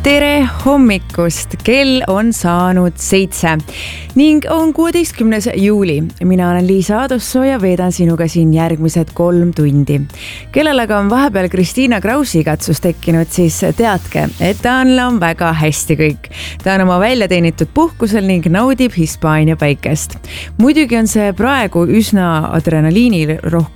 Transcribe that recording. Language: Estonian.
Tere hommikust, kell on saanud 7 ning on 16. juuli. Mina olen Liisa Adossoo ja veedan sinuga siin järgmised 3 tundi. Kellel aga on vahepeal Kristiina Krausi igatsus tekkinud, siis teadke, et tal on väga hästi kõik. Ta on oma väljateenitud puhkusel ning naudib Hispaania päikest. Muidugi on see praegu üsna adrenaliinirohke